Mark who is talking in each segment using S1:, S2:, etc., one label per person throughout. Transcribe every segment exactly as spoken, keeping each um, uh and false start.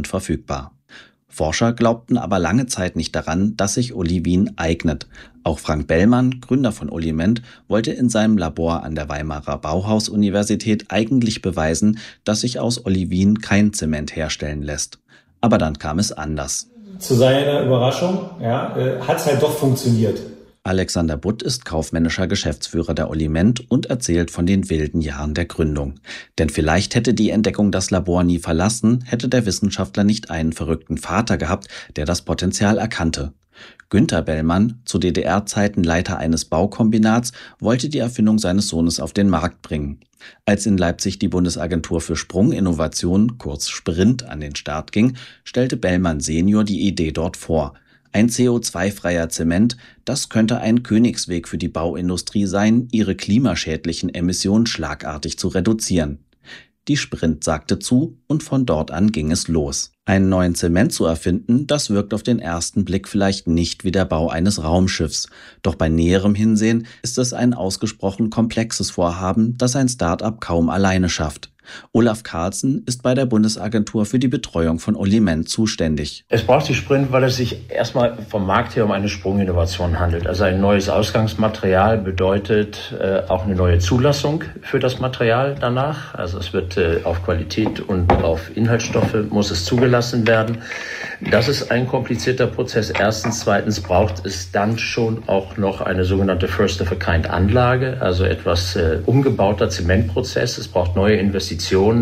S1: gut verfügbar. Forscher glaubten aber lange Zeit nicht daran, dass sich Olivin eignet. Auch Frank Bellmann, Gründer von Oliment, wollte in seinem Labor an der Weimarer Bauhaus-Universität eigentlich beweisen, dass sich aus Olivin kein Zement herstellen lässt. Aber dann kam es anders.
S2: Zu seiner Überraschung ja, äh, hat es halt doch funktioniert.
S1: Alexander Butt ist kaufmännischer Geschäftsführer der Oliment und erzählt von den wilden Jahren der Gründung. Denn vielleicht hätte die Entdeckung das Labor nie verlassen, hätte der Wissenschaftler nicht einen verrückten Vater gehabt, der das Potenzial erkannte. Günter Bellmann, zu D D R-Zeiten Leiter eines Baukombinats, wollte die Erfindung seines Sohnes auf den Markt bringen. Als in Leipzig die Bundesagentur für Sprunginnovation, kurz Sprint, an den Start ging, stellte Bellmann Senior die Idee dort vor. Ein C O zwei freier Zement, das könnte ein Königsweg für die Bauindustrie sein, ihre klimaschädlichen Emissionen schlagartig zu reduzieren. Die Sprint sagte zu und von dort an ging es los. Einen neuen Zement zu erfinden, das wirkt auf den ersten Blick vielleicht nicht wie der Bau eines Raumschiffs. Doch bei näherem Hinsehen ist es ein ausgesprochen komplexes Vorhaben, das ein Start-up kaum alleine schafft. Olaf Carlsen ist bei der Bundesagentur für die Betreuung von Oliment zuständig.
S3: Es braucht die Sprint, weil es sich erstmal vom Markt her um eine Sprunginnovation handelt. Also ein neues Ausgangsmaterial bedeutet äh, auch eine neue Zulassung für das Material danach. Also es wird äh, auf Qualität und auf Inhaltsstoffe muss es zugelassen werden. Das ist ein komplizierter Prozess. Erstens, zweitens braucht es dann schon auch noch eine sogenannte First-of-a-Kind-Anlage, also etwas äh, umgebauter Zementprozess. Es braucht neue Investitionen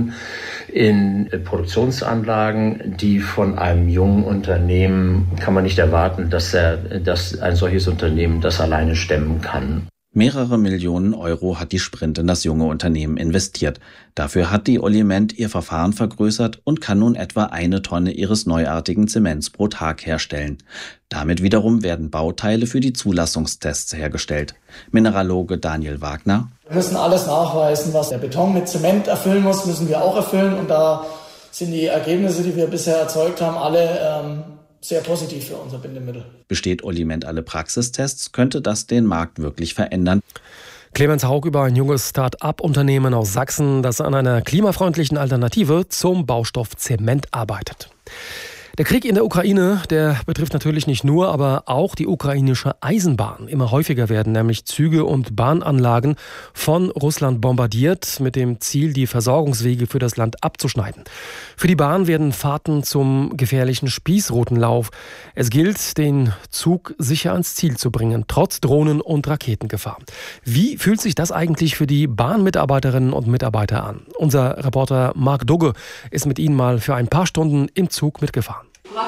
S3: in Produktionsanlagen, die von einem jungen Unternehmen kann man nicht erwarten, dass er, dass ein solches Unternehmen das alleine stemmen kann.
S1: Mehrere Millionen Euro hat die Sprint in das junge Unternehmen investiert. Dafür hat die Oliment ihr Verfahren vergrößert und kann nun etwa eine Tonne ihres neuartigen Zements pro Tag herstellen. Damit wiederum werden Bauteile für die Zulassungstests hergestellt. Mineraloge Daniel Wagner:
S4: Wir müssen alles nachweisen, was der Beton mit Zement erfüllen muss, müssen wir auch erfüllen. Und da sind die Ergebnisse, die wir bisher erzeugt haben, alle ähm, sehr positiv für unser Bindemittel.
S1: Besteht Oliment alle Praxistests, könnte das den Markt wirklich verändern.
S5: Clemens Haug über ein junges Start-up-Unternehmen aus Sachsen, das an einer klimafreundlichen Alternative zum Baustoff Zement arbeitet. Der Krieg in der Ukraine, der betrifft natürlich nicht nur, aber auch die ukrainische Eisenbahn. Immer häufiger werden nämlich Züge und Bahnanlagen von Russland bombardiert, mit dem Ziel, die Versorgungswege für das Land abzuschneiden. Für die Bahn werden Fahrten zum gefährlichen Spießrutenlauf. Es gilt, den Zug sicher ans Ziel zu bringen, trotz Drohnen- und Raketengefahr. Wie fühlt sich das eigentlich für die Bahnmitarbeiterinnen und Mitarbeiter an? Unser Reporter Marc Dugge ist mit ihnen mal für ein paar Stunden im Zug mitgefahren.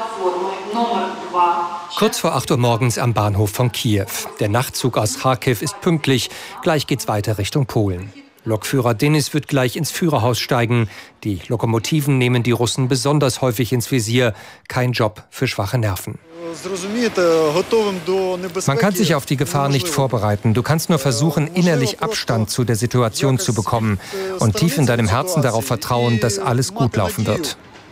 S6: Kurz vor acht Uhr morgens am Bahnhof von Kiew. Der Nachtzug aus Charkiw ist pünktlich. Gleich geht's weiter Richtung Polen. Lokführer Denis wird gleich ins Führerhaus steigen. Die Lokomotiven nehmen die Russen besonders häufig ins Visier. Kein Job für schwache Nerven. Man kann sich auf die Gefahr nicht vorbereiten. Du kannst nur versuchen, innerlich Abstand zu der Situation zu bekommen und tief in deinem Herzen darauf vertrauen, dass alles gut laufen wird.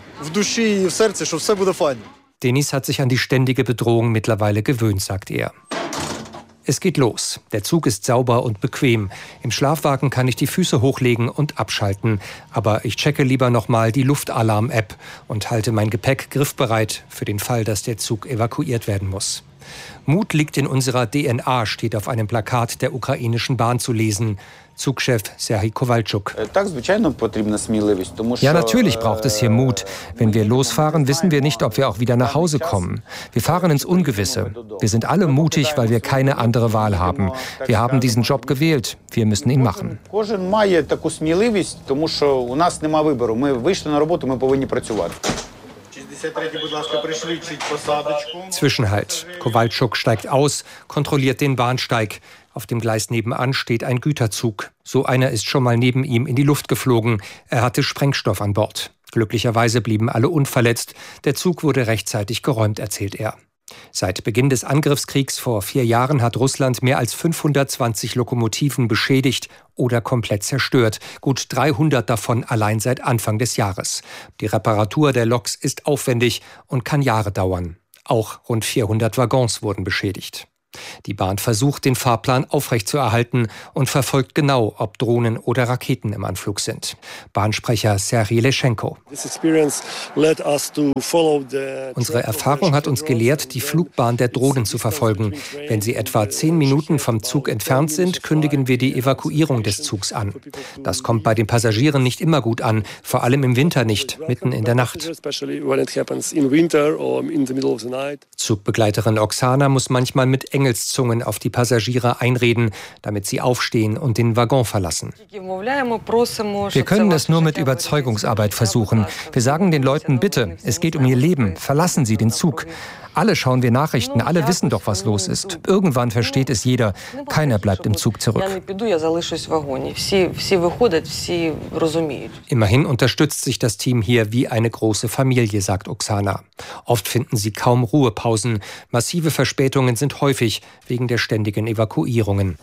S6: Denis hat sich an die ständige Bedrohung mittlerweile gewöhnt, sagt er. Es geht los. Der Zug ist sauber und bequem. Im Schlafwagen kann ich die Füße hochlegen und abschalten. Aber ich checke lieber nochmal die Luftalarm-App und halte mein Gepäck griffbereit für den Fall, dass der Zug evakuiert werden muss. Mut liegt in unserer D N A, steht auf einem Plakat der ukrainischen Bahn zu lesen. Zugchef Serhij Kowalczuk. Ja, natürlich braucht es hier Mut. Wenn wir losfahren, wissen wir nicht, ob wir auch wieder nach Hause kommen. Wir fahren ins Ungewisse. Wir sind alle mutig, weil wir keine andere Wahl haben. Wir haben diesen Job gewählt. Wir müssen ihn machen. Zwischenhalt. Kowalczuk steigt aus, kontrolliert den Bahnsteig. Auf dem Gleis nebenan steht ein Güterzug. So einer ist schon mal neben ihm in die Luft geflogen. Er hatte Sprengstoff an Bord. Glücklicherweise blieben alle unverletzt. Der Zug wurde rechtzeitig geräumt, erzählt er. Seit Beginn des Angriffskriegs vor vier Jahren hat Russland mehr als fünfhundertzwanzig Lokomotiven beschädigt oder komplett zerstört. Gut dreihundert davon allein seit Anfang des Jahres. Die Reparatur der Loks ist aufwendig und kann Jahre dauern. Auch rund vierhundert Waggons wurden beschädigt. Die Bahn versucht, den Fahrplan aufrechtzuerhalten und verfolgt genau, ob Drohnen oder Raketen im Anflug sind. Bahnsprecher Serhii Leschenko. Unsere Erfahrung hat uns gelehrt, die Flugbahn der Drohnen zu verfolgen. Wenn sie etwa zehn Minuten vom Zug entfernt sind, kündigen wir die Evakuierung des Zugs an. Das kommt bei den Passagieren nicht immer gut an, vor allem im Winter nicht, mitten in der Nacht. Zugbegleiterin Oksana muss manchmal mit Engelszungen auf die Passagiere einreden, damit sie aufstehen und den Waggon verlassen.
S7: Wir können es nur mit Überzeugungsarbeit versuchen. Wir sagen den Leuten, bitte, es geht um ihr Leben, verlassen Sie den Zug. Alle schauen wir Nachrichten, alle wissen doch, was los ist. Irgendwann versteht es jeder. Keiner bleibt im Zug zurück. Immerhin unterstützt sich das Team hier wie eine große Familie, sagt Oksana. Oft finden sie kaum Ruhepausen. Massive Verspätungen sind häufig wegen der ständigen Evakuierungen.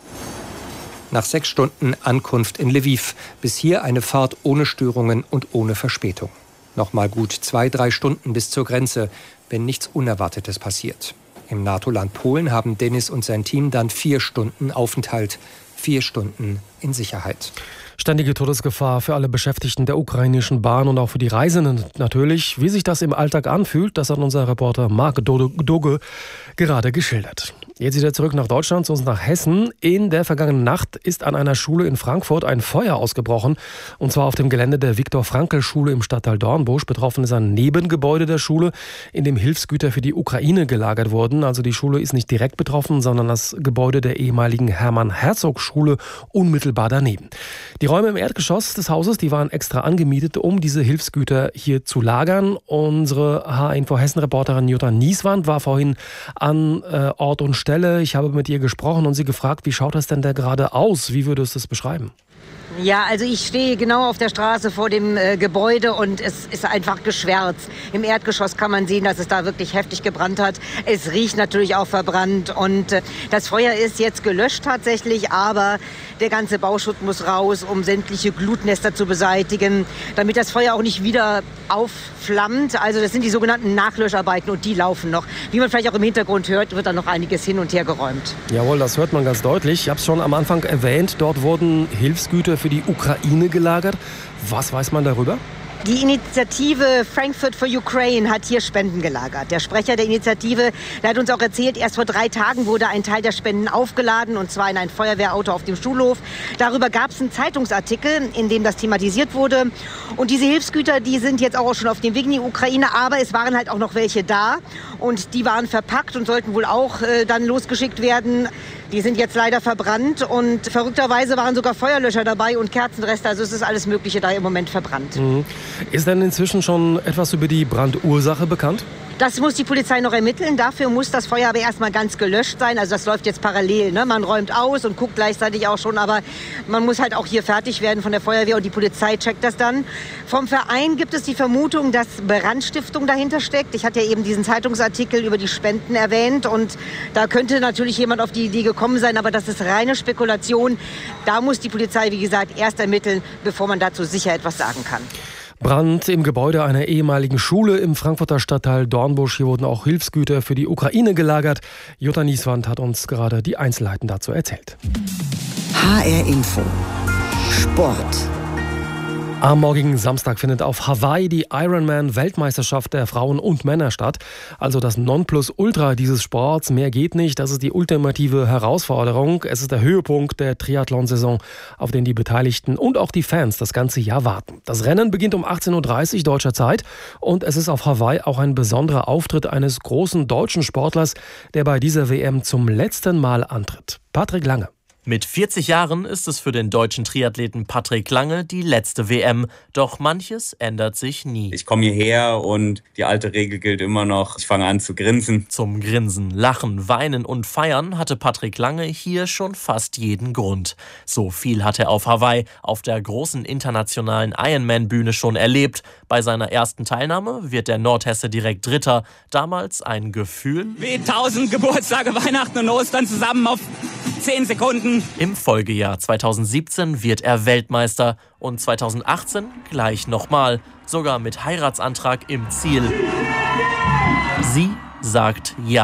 S7: Nach sechs Stunden Ankunft in Lviv. Bis hier eine Fahrt ohne Störungen und ohne Verspätung. Nochmal gut zwei, drei Stunden bis zur Grenze, wenn nichts Unerwartetes passiert. Im NATO-Land Polen haben Dennis und sein Team dann vier Stunden Aufenthalt. Vier Stunden in Sicherheit.
S5: Ständige Todesgefahr für alle Beschäftigten der ukrainischen Bahn und auch für die Reisenden natürlich. Wie sich das im Alltag anfühlt, das hat unser Reporter Marc Dogge gerade geschildert. Jetzt wieder zurück nach Deutschland, zu uns nach Hessen. In der vergangenen Nacht ist an einer Schule in Frankfurt ein Feuer ausgebrochen. Und zwar auf dem Gelände der Viktor-Frankl-Schule im Stadtteil Dornbusch. Betroffen ist ein Nebengebäude der Schule, in dem Hilfsgüter für die Ukraine gelagert wurden. Also die Schule ist nicht direkt betroffen, sondern das Gebäude der ehemaligen Hermann-Herzog-Schule unmittelbar daneben. Die Räume im Erdgeschoss des Hauses, die waren extra angemietet, um diese Hilfsgüter hier zu lagern. Unsere H A Info Hessen-Reporterin Jutta Nieswand war vorhin an äh, Ort und Stelle. Ich habe mit ihr gesprochen und sie gefragt, wie schaut das denn da gerade aus? Wie würdest du es beschreiben?
S8: Ja, also ich stehe genau auf der Straße vor dem äh, Gebäude und es ist einfach geschwärzt. Im Erdgeschoss kann man sehen, dass es da wirklich heftig gebrannt hat. Es riecht natürlich auch verbrannt und äh, das Feuer ist jetzt gelöscht tatsächlich, aber der ganze Bauschutt muss raus, um sämtliche Glutnester zu beseitigen, damit das Feuer auch nicht wieder aufflammt. Also das sind die sogenannten Nachlöscharbeiten und die laufen noch. Wie man vielleicht auch im Hintergrund hört, wird da noch einiges hin und her geräumt.
S5: Jawohl, das hört man ganz deutlich. Ich habe es schon am Anfang erwähnt, dort wurden Hilfsgüter für die Ukraine gelagert. Was weiß man darüber?
S8: Die Initiative Frankfurt for Ukraine hat hier Spenden gelagert. Der Sprecher der Initiative, der hat uns auch erzählt, erst vor drei Tagen wurde ein Teil der Spenden aufgeladen, und zwar in ein Feuerwehrauto auf dem Schulhof. Darüber gab es einen Zeitungsartikel, in dem das thematisiert wurde. Und diese Hilfsgüter, die sind jetzt auch schon auf dem Weg in die Ukraine, aber es waren halt auch noch welche da. Und die waren verpackt und sollten wohl auch äh, dann losgeschickt werden. Die sind jetzt leider verbrannt und verrückterweise waren sogar Feuerlöscher dabei und Kerzenreste. Also es ist alles Mögliche da im Moment verbrannt.
S5: Mhm. Ist denn inzwischen schon etwas über die Brandursache bekannt?
S8: Das muss die Polizei noch ermitteln. Dafür muss das Feuer aber erstmal ganz gelöscht sein. Also das läuft jetzt parallel. Ne? Man räumt aus und guckt gleichzeitig auch schon. Aber man muss halt auch hier fertig werden von der Feuerwehr und die Polizei checkt das dann. Vom Verein gibt es die Vermutung, dass Brandstiftung dahinter steckt. Ich hatte ja eben diesen Zeitungsartikel über die Spenden erwähnt. Und da könnte natürlich jemand auf die Idee gekommen sein. Aber das ist reine Spekulation. Da muss die Polizei, wie gesagt, erst ermitteln, bevor man dazu sicher etwas sagen kann.
S5: Brand im Gebäude einer ehemaligen Schule im Frankfurter Stadtteil Dornbusch. Hier wurden auch Hilfsgüter für die Ukraine gelagert. Jutta Nieswand hat uns gerade die Einzelheiten dazu erzählt.
S9: H R Info Sport.
S5: Am morgigen Samstag findet auf Hawaii die Ironman-Weltmeisterschaft der Frauen und Männer statt. Also das Nonplusultra dieses Sports. Mehr geht nicht. Das ist die ultimative Herausforderung. Es ist der Höhepunkt der Triathlon-Saison, auf den die Beteiligten und auch die Fans das ganze Jahr warten. Das Rennen beginnt um achtzehn Uhr dreißig deutscher Zeit und es ist auf Hawaii auch ein besonderer Auftritt eines großen deutschen Sportlers, der bei dieser W M zum letzten Mal antritt. Patrick Lange.
S10: Mit vierzig Jahren ist es für den deutschen Triathleten Patrick Lange die letzte W M. Doch manches ändert sich nie.
S11: Ich komme hierher und die alte Regel gilt immer noch. Ich fange an zu grinsen.
S10: Zum Grinsen, Lachen, Weinen und Feiern hatte Patrick Lange hier schon fast jeden Grund. So viel hat er auf Hawaii auf der großen internationalen Ironman-Bühne schon erlebt. Bei seiner ersten Teilnahme wird der Nordhesse direkt Dritter. Damals ein Gefühl
S12: wie tausend Geburtstage, Weihnachten und Ostern zusammen auf zehn Sekunden.
S10: Im Folgejahr zweitausendsiebzehn wird er Weltmeister und zweitausendachtzehn gleich nochmal, sogar mit Heiratsantrag im Ziel. Sie sagt ja.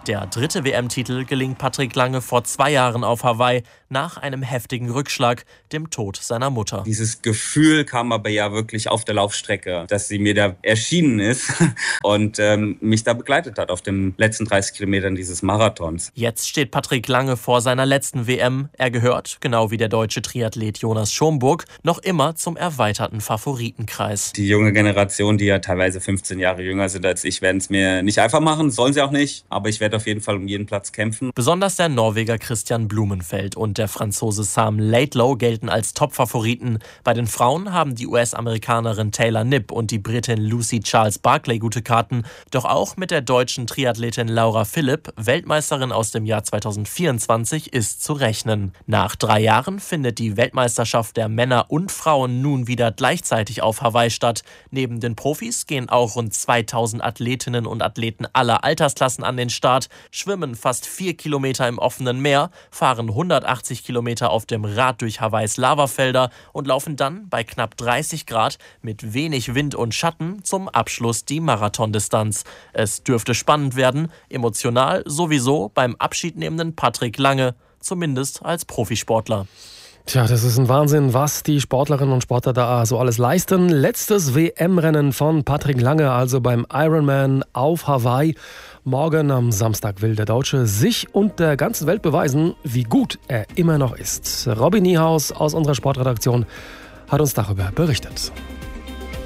S10: Der dritte W M-Titel gelingt Patrick Lange vor zwei Jahren auf Hawaii nach einem heftigen Rückschlag, dem Tod seiner Mutter.
S11: Dieses Gefühl kam aber ja wirklich auf der Laufstrecke, dass sie mir da erschienen ist und ähm, mich da begleitet hat auf den letzten dreißig Kilometern dieses Marathons.
S10: Jetzt steht Patrick Lange vor seiner letzten W M. Er gehört, genau wie der deutsche Triathlet Jonas Schomburg, noch immer zum erweiterten Favoritenkreis.
S11: Die junge Generation, die ja teilweise fünfzehn Jahre jünger sind als ich, werden es mir nicht einfach machen, sollen sie auch nicht, aber ich werde auf jeden Fall um jeden Platz kämpfen.
S10: Besonders der Norweger Christian Blumenfeld und der Franzose Sam Laidlow gelten als Top-Favoriten. Bei den Frauen haben die U S-Amerikanerin Taylor Knipp und die Britin Lucy Charles Barclay gute Karten. Doch auch mit der deutschen Triathletin Laura Philipp, Weltmeisterin aus dem Jahr zweitausendvierundzwanzig, ist zu rechnen. Nach drei Jahren findet die Weltmeisterschaft der Männer und Frauen nun wieder gleichzeitig auf Hawaii statt. Neben den Profis gehen auch rund zweitausend Athletinnen und Athleten aller Altersklassen an den Start, schwimmen fast vier Kilometer im offenen Meer, fahren hundertachtzig Kilometer auf dem Rad durch Hawaiis Lavafelder und laufen dann bei knapp dreißig Grad mit wenig Wind und Schatten zum Abschluss die Marathondistanz. Es dürfte spannend werden, emotional sowieso beim abschiednehmenden Patrick Lange, zumindest als Profisportler.
S5: Tja, das ist ein Wahnsinn, was die Sportlerinnen und Sportler da so alles leisten. Letztes W M-Rennen von Patrick Lange, also beim Ironman auf Hawaii. Morgen am Samstag will der Deutsche sich und der ganzen Welt beweisen, wie gut er immer noch ist. Robin Niehaus aus unserer Sportredaktion hat uns darüber berichtet.